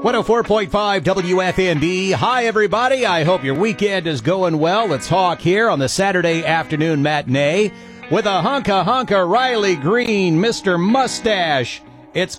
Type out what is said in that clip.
104.5 WFND. Hi, everybody. I hope your weekend is going well. It's Hawk here on the Saturday afternoon matinee with a hunka Riley Green, Mr. Mustache. It's